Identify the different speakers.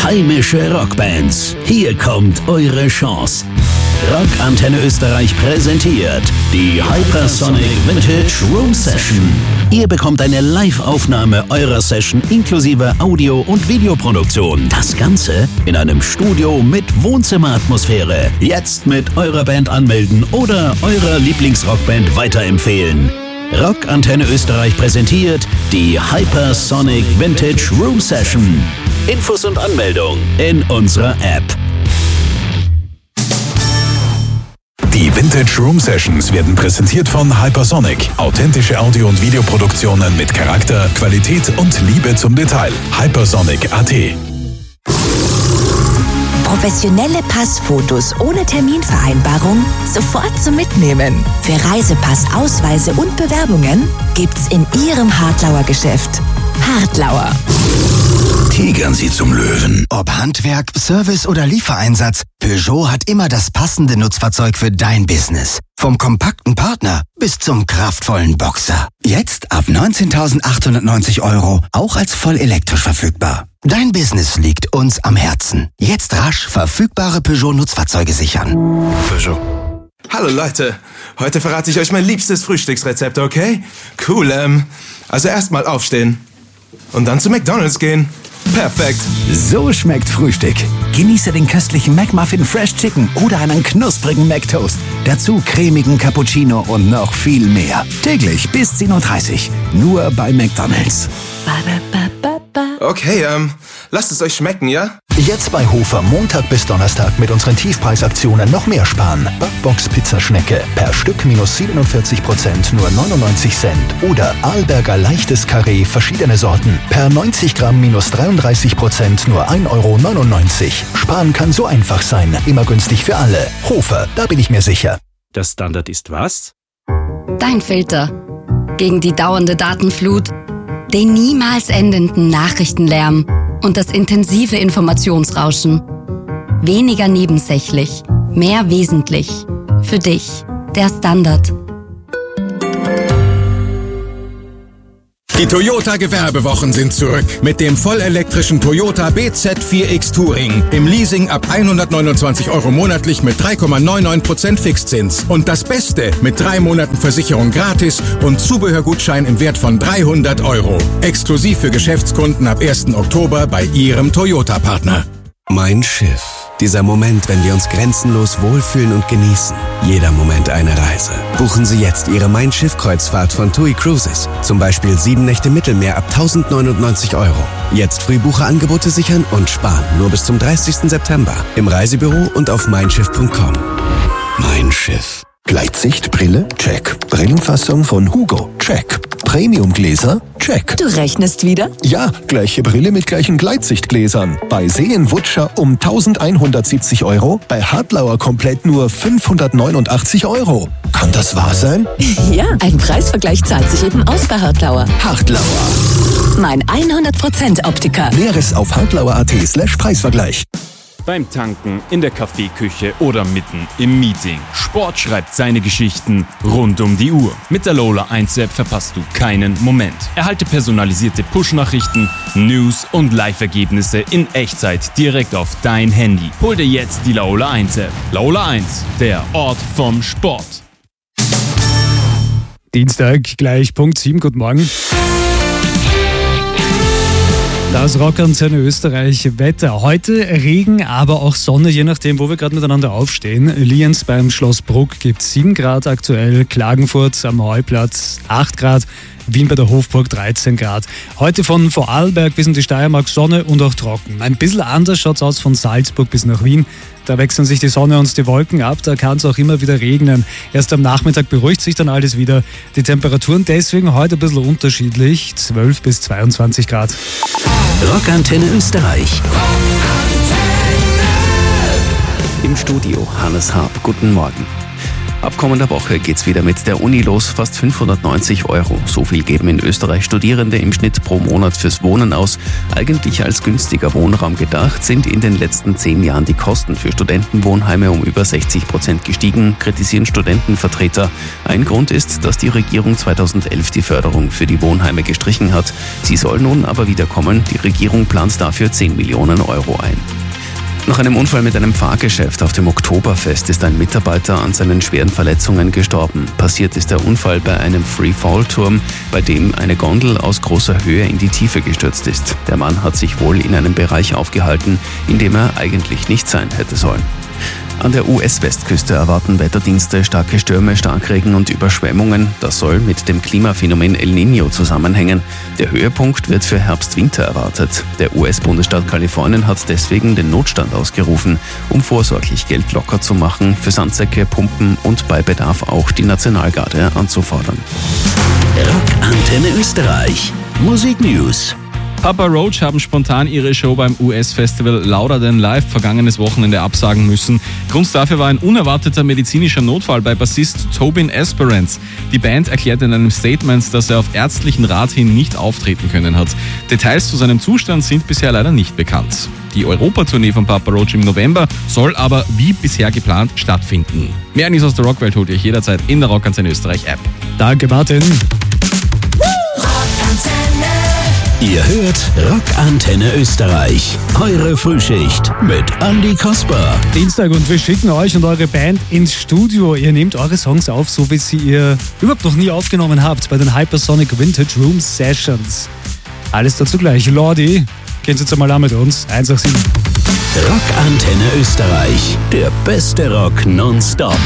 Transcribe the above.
Speaker 1: heimische Rockbands. Hier kommt eure Chance. Rock Antenne Österreich präsentiert die Hypersonic Vintage Room Session. Ihr bekommt eine Live-Aufnahme eurer Session inklusive Audio- und Videoproduktion. Das Ganze in einem Studio mit Wohnzimmeratmosphäre. Jetzt mit eurer Band anmelden oder eurer Lieblingsrockband weiterempfehlen. Rock Antenne Österreich präsentiert die Hypersonic Vintage Room Session. Infos und Anmeldung in unserer App.
Speaker 2: Die Vintage Room Sessions werden präsentiert von Hypersonic. Authentische Audio- und Videoproduktionen mit Charakter, Qualität und Liebe zum Detail. Hypersonic.at.
Speaker 3: Professionelle Passfotos ohne Terminvereinbarung sofort zum Mitnehmen. Für Reisepass, Ausweise und Bewerbungen gibt's in Ihrem Hartlauer Geschäft. Hartlauer.
Speaker 1: Tigern Sie zum Löwen.
Speaker 4: Ob Handwerk, Service oder Liefereinsatz, Peugeot hat immer das passende Nutzfahrzeug für dein Business. Vom kompakten Partner bis zum kraftvollen Boxer. Jetzt ab 19.890 €, auch als voll elektrisch verfügbar. Dein Business liegt uns am Herzen. Jetzt rasch verfügbare Peugeot-Nutzfahrzeuge sichern.
Speaker 5: Peugeot. Hallo Leute, heute verrate ich euch mein liebstes Frühstücksrezept, okay? Cool, also erstmal aufstehen und dann zu McDonald's gehen. Perfekt.
Speaker 1: So schmeckt Frühstück. Genieße den köstlichen McMuffin Fresh Chicken oder einen knusprigen McToast. Dazu cremigen Cappuccino und noch viel mehr. Täglich bis 10:30 Uhr. Nur bei McDonald's.
Speaker 5: Okay, lasst es euch schmecken, ja?
Speaker 6: Jetzt bei Hofer Montag bis Donnerstag mit unseren Tiefpreisaktionen noch mehr sparen. Backbox Pizzaschnecke per Stück minus 47%, nur 99 Cent. Oder Arlberger leichtes Karree, verschiedene Sorten. Per 90 Gramm minus 33%, nur 1,99 €. Sparen kann so einfach sein. Immer günstig für alle. Hofer, da bin ich mir sicher.
Speaker 7: Der Standard ist was?
Speaker 8: Dein Filter. Gegen die dauernde Datenflut, den niemals endenden Nachrichtenlärm und das intensive Informationsrauschen. Weniger nebensächlich, mehr wesentlich. Für dich, der Standard.
Speaker 9: Die Toyota-Gewerbewochen sind zurück. Mit dem vollelektrischen Toyota BZ4X Touring. Im Leasing ab 129 € monatlich mit 3,99% Fixzins. Und das Beste, mit 3 Monaten Versicherung gratis und Zubehörgutschein im Wert von 300 €. Exklusiv für Geschäftskunden ab 1. Oktober bei Ihrem Toyota-Partner.
Speaker 10: Mein Schiff. Dieser Moment, wenn wir uns grenzenlos wohlfühlen und genießen. Jeder Moment eine Reise. Buchen Sie jetzt Ihre Mein Schiff-Kreuzfahrt von TUI Cruises. Zum Beispiel 7 Nächte Mittelmeer ab 1.099 €. Jetzt Frühbucherangebote sichern und sparen. Nur bis zum 30. September. Im Reisebüro und auf meinschiff.com. Mein Schiff.
Speaker 6: Gleitsichtbrille? Check. Brillenfassung von Hugo? Check. Premiumgläser? Check.
Speaker 3: Du rechnest wieder?
Speaker 6: Ja, gleiche Brille mit gleichen Gleitsichtgläsern. Bei Seenwutscher um 1.170 €, bei Hartlauer komplett nur 589 €. Kann das wahr sein?
Speaker 3: Ja, ein Preisvergleich zahlt sich eben aus bei Hartlauer.
Speaker 6: Hartlauer.
Speaker 3: Mein 100% Optiker.
Speaker 6: Näheres auf hartlauer.at/Preisvergleich.
Speaker 7: Beim Tanken, in der Kaffeeküche oder mitten im Meeting. Sport schreibt seine Geschichten rund um die Uhr. Mit der Lola 1-App verpasst du keinen Moment. Erhalte personalisierte Push-Nachrichten, News und Live-Ergebnisse in Echtzeit direkt auf dein Handy. Hol dir jetzt die Lola 1-App. Lola 1, der Ort vom Sport.
Speaker 11: Dienstag, gleich Punkt 7. Guten Morgen. Das Rock Antenne Österreich Wetter. Heute Regen, aber auch Sonne, je nachdem, wo wir gerade miteinander aufstehen. Lienz beim Schloss Bruck gibt 7 Grad aktuell, Klagenfurt am Heuplatz 8 Grad, Wien bei der Hofburg 13 Grad. Heute von Vorarlberg bis in die Steiermark Sonne und auch trocken. Ein bisschen anders schaut es aus von Salzburg bis nach Wien. Da wechseln sich die Sonne und die Wolken ab, da kann es auch immer wieder regnen. Erst am Nachmittag beruhigt sich dann alles wieder. Die Temperaturen deswegen heute ein bisschen unterschiedlich, 12 bis 22 Grad.
Speaker 1: Rock Antenne Österreich.
Speaker 10: Im Studio Hannes Harp. Guten Morgen.
Speaker 12: Ab kommender Woche geht's wieder mit der Uni los, fast 590 €. So viel geben in Österreich Studierende im Schnitt pro Monat fürs Wohnen aus. Eigentlich als günstiger Wohnraum gedacht, sind in den letzten 10 Jahren die Kosten für Studentenwohnheime um über 60% gestiegen, kritisieren Studentenvertreter. Ein Grund ist, dass die Regierung 2011 die Förderung für die Wohnheime gestrichen hat. Sie soll nun aber wieder kommen. Die Regierung plant dafür 10 Millionen € ein. Nach einem Unfall mit einem Fahrgeschäft auf dem Oktoberfest ist ein Mitarbeiter an seinen schweren Verletzungen gestorben. Passiert ist der Unfall bei einem Free-Fall-Turm, bei dem eine Gondel aus großer Höhe in die Tiefe gestürzt ist. Der Mann hat sich wohl in einem Bereich aufgehalten, in dem er eigentlich nicht sein hätte sollen. An der US-Westküste erwarten Wetterdienste starke Stürme, Starkregen und Überschwemmungen. Das soll mit dem Klimaphänomen El Niño zusammenhängen. Der Höhepunkt wird für Herbst-Winter erwartet. Der US-Bundesstaat Kalifornien hat deswegen den Notstand ausgerufen, um vorsorglich Geld locker zu machen, für Sandsäcke, Pumpen und bei Bedarf auch die Nationalgarde anzufordern.
Speaker 1: Rockantenne Österreich. Musik News.
Speaker 7: Papa Roach haben spontan ihre Show beim US-Festival Louder Than Live vergangenes Wochenende absagen müssen. Grund dafür war ein unerwarteter medizinischer Notfall bei Bassist Tobin Esperance. Die Band erklärte in einem Statement, dass er auf ärztlichen Rat hin nicht auftreten können hat. Details zu seinem Zustand sind bisher leider nicht bekannt. Die Europatournee von Papa Roach im November soll aber wie bisher geplant stattfinden. Mehr News aus der Rockwelt holt ihr euch jederzeit in der Rockantenne Österreich App.
Speaker 11: Danke, Martin.
Speaker 1: Ihr hört Rockantenne Österreich. Eure Frühschicht mit Andi Kasper.
Speaker 11: Dienstag und wir schicken euch und eure Band ins Studio. Ihr nehmt eure Songs auf, so wie ihr überhaupt noch nie aufgenommen habt bei den Hypersonic Vintage Room Sessions. Alles dazu gleich. Lordi, gehen Sie jetzt einmal an mit uns. 187.
Speaker 1: Rockantenne Österreich. Der beste Rock nonstop.